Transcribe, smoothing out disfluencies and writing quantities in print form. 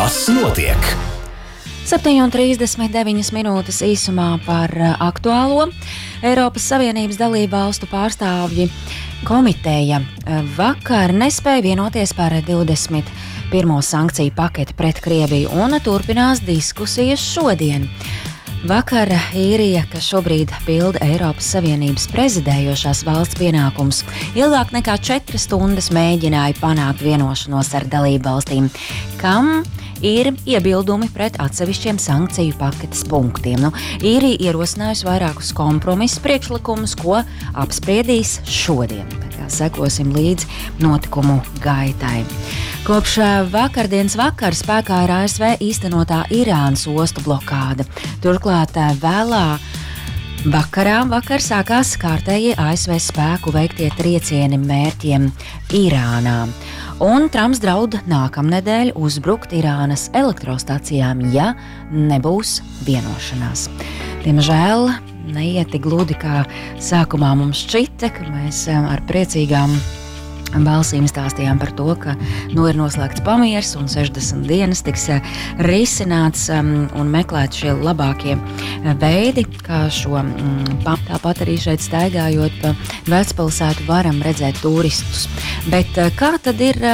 Kas notiek? 7:39 minūtes īsumā par aktuālo. Eiropas Savienības dalību valstu pārstāvji komiteja vakar nespēja vienoties par 21. sankciju paketi pret Krieviju un turpinās diskusijas šodien. Vakar Īrija, kas šobrīd pilda Eiropas Savienības prezidējošās valsts pienākumus, ilgāk nekā 4 stundas mēģināja panākt vienošanos ar dalību valstīm, kam ir iebildumi pret atsevišķiem sankciju paketes punktiem. Īrija ierosinājusi vairākus kompromisu priekšlikumus, ko apspriedīs šodien. Sekosim līdzi notikumu gaitai. Kopš vakardienas vakara spēkā ir ASV īstenotā Irānas ostu blokāde. Turklāt vēlā vakar sākās kārtējie ASV spēku veiktie triecieni mērķiem Irānā. Un Trumps draud nākamnedēļ uzbrukt Irānas elektrostacijām, ja nebūs vienošanās. Diemžēl neiet tik gludi, kā sākumā mums šķita, ka mēs ar priecīgām balsīm stāstījām par to, ka ir noslēgts pamieris un 60 dienas tiks risināts un meklēt šie labākie veidi, kā šo tāpat arī šeit staigājot pa vecpilsētu varam redzēt turistus. Bet kā tad ir